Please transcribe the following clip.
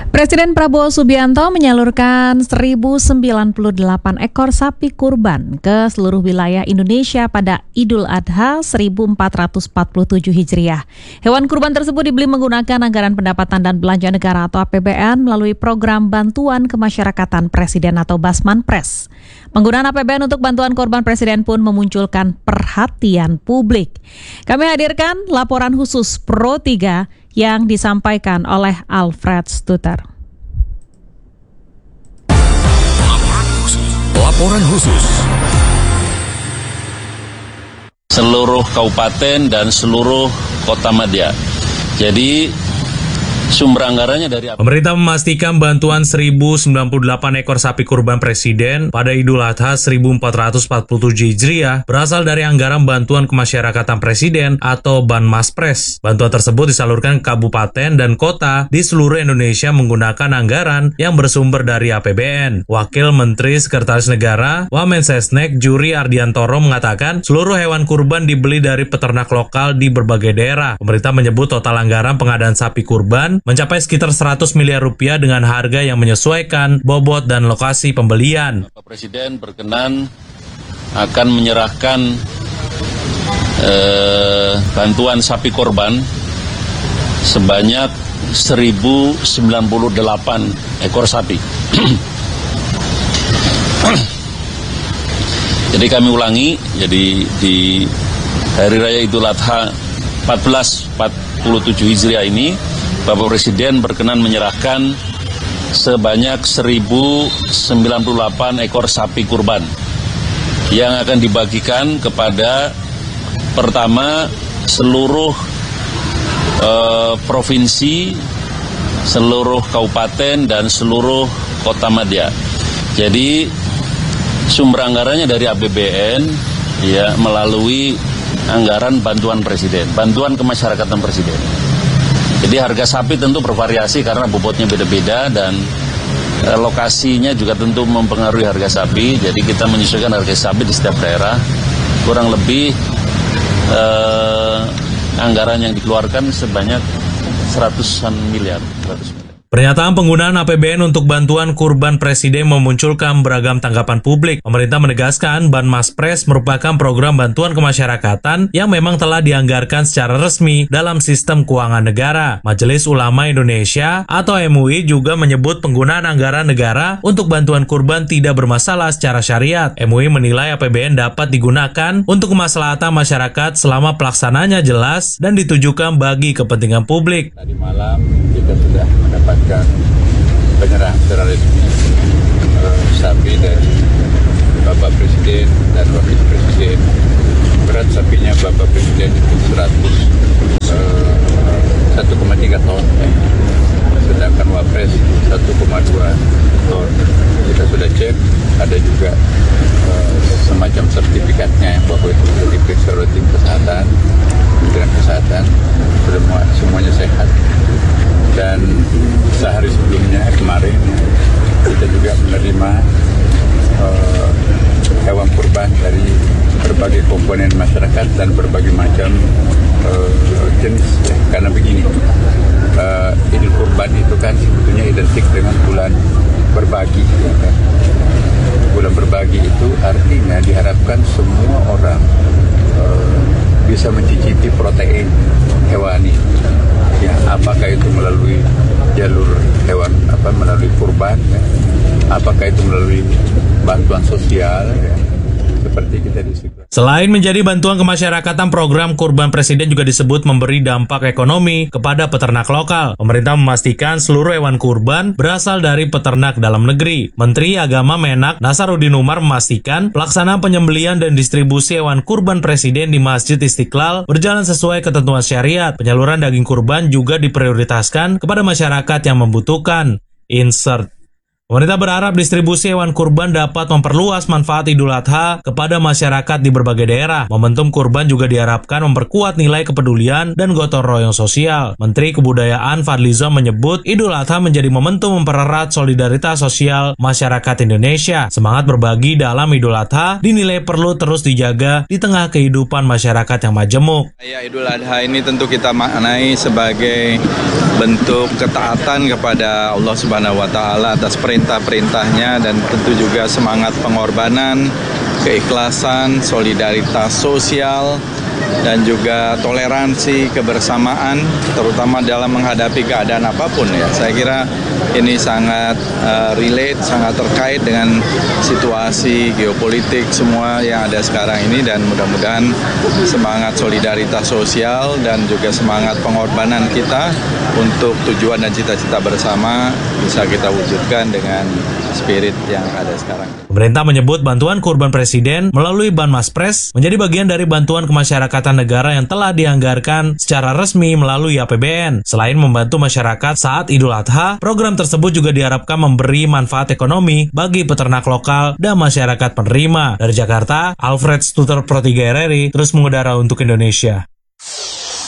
Presiden Prabowo Subianto menyalurkan 1.098 ekor sapi kurban ke seluruh wilayah Indonesia pada Idul Adha 1447 Hijriah. Hewan kurban tersebut dibeli menggunakan anggaran pendapatan dan belanja negara atau APBN melalui program bantuan kemasyarakatan Presiden atau Basmanpres. Penggunaan APBN untuk bantuan korban Presiden pun memunculkan perhatian publik. Kami hadirkan laporan khusus Pro 3 yang disampaikan oleh Alfred Stuter. Laporan khusus. Seluruh kabupaten dan seluruh kota madya. Jadi sumber anggarannya dari apa? Pemerintah memastikan bantuan 1.098 ekor sapi kurban Presiden pada Idul Adha 1447 Hijriah berasal dari anggaran bantuan kemasyarakatan Presiden atau Banmaspres. Bantuan tersebut disalurkan ke kabupaten dan kota di seluruh Indonesia menggunakan anggaran yang bersumber dari APBN. Wakil Menteri Sekretaris Negara Wamensesnek Juri Ardiantoro mengatakan seluruh hewan kurban dibeli dari peternak lokal di berbagai daerah. Pemerintah menyebut total anggaran pengadaan sapi kurban mencapai sekitar 100 miliar rupiah dengan harga yang menyesuaikan bobot dan lokasi pembelian. Bapak Presiden berkenan akan menyerahkan bantuan sapi korban sebanyak 1.098 ekor sapi. Jadi kami ulangi, jadi di Hari Raya Idul Adha 1447 Hijriah ini, Bapak Presiden berkenan menyerahkan sebanyak 1.098 ekor sapi kurban yang akan dibagikan kepada pertama seluruh provinsi, seluruh kabupaten dan seluruh kota madya. Jadi sumber anggarannya dari APBN ya melalui anggaran bantuan Presiden, bantuan kemasyarakatan Presiden. Jadi harga sapi tentu bervariasi karena bobotnya beda-beda dan lokasinya juga tentu mempengaruhi harga sapi. Jadi kita menyesuaikan harga sapi di setiap daerah. Kurang lebih anggaran yang dikeluarkan sebanyak 100 miliar. Pernyataan penggunaan APBN untuk bantuan kurban Presiden memunculkan beragam tanggapan publik. Pemerintah menegaskan Banmaspres merupakan program bantuan kemasyarakatan yang memang telah dianggarkan secara resmi dalam sistem keuangan negara. Majelis Ulama Indonesia atau MUI juga menyebut penggunaan anggaran negara untuk bantuan kurban tidak bermasalah secara syariat. MUI menilai APBN dapat digunakan untuk kemaslahatan masyarakat selama pelaksananya jelas dan ditujukan bagi kepentingan publik. Tadi malam kita sudah mendapatkan penyerahan secara resmi sapi dari Bapak Presiden dan Wakil Presiden. Berat sapinya Bapak Presiden itu 1,3 ton, sedangkan Wapres 1,2 ton. Kita sudah cek, ada juga semacam sertifikatnya bahwa itu sudah diperiksa oleh tim kesehatan, Kementerian Kesehatan, semuanya sehat. Dan sehari sebelumnya kemarin kita juga menerima hewan kurban dari berbagai komponen masyarakat dan berbagai macam jenis. Karena begini, Idul Kurban itu kan sebetulnya identik dengan bulan berbagi. Ya kan? Bulan berbagi itu artinya diharapkan semua orang bisa mencicipi protein hewani. Ya, apakah itu melalui jalur hewan, melalui kurban, ya? Apakah itu melalui bantuan sosial, ya? Seperti kita disebut. Selain menjadi bantuan kemasyarakatan, program kurban Presiden juga disebut memberi dampak ekonomi kepada peternak lokal. Pemerintah memastikan seluruh hewan kurban berasal dari peternak dalam negeri. Menteri Agama Menak Nasaruddin Umar memastikan pelaksanaan penyembelihan dan distribusi hewan kurban Presiden di Masjid Istiqlal berjalan sesuai ketentuan syariat. Penyaluran daging kurban juga diprioritaskan kepada masyarakat yang membutuhkan. Insert. Pemerintah berharap distribusi hewan kurban dapat memperluas manfaat Idul Adha kepada masyarakat di berbagai daerah. Momentum kurban juga diharapkan memperkuat nilai kepedulian dan gotong royong sosial. Menteri Kebudayaan Fadlizon menyebut Idul Adha menjadi momentum mempererat solidaritas sosial masyarakat Indonesia. Semangat berbagi dalam Idul Adha dinilai perlu terus dijaga di tengah kehidupan masyarakat yang majemuk. Idul Adha ini tentu kita maknai sebagai bentuk ketaatan kepada Allah Subhanahu wa Ta'ala atas perintah-perintahnya, dan tentu juga semangat pengorbanan, keikhlasan, solidaritas sosial, dan juga toleransi, kebersamaan, terutama dalam menghadapi keadaan apapun ya. Saya kira ini sangat relate, sangat terkait dengan situasi geopolitik semua yang ada sekarang ini, dan mudah-mudahan semangat solidaritas sosial dan juga semangat pengorbanan kita untuk tujuan dan cita-cita bersama bisa kita wujudkan dengan spirit yang ada sekarang. Pemerintah menyebut bantuan kurban Presiden melalui Banmaspres menjadi bagian dari bantuan kemasyarakatan negara yang telah dianggarkan secara resmi melalui APBN. Selain membantu masyarakat saat Idul Adha, program tersebut juga diharapkan memberi manfaat ekonomi bagi peternak lokal dan masyarakat penerima. Dari Jakarta, Alfred Stuter Pro 3 RRI terus mengudara untuk Indonesia.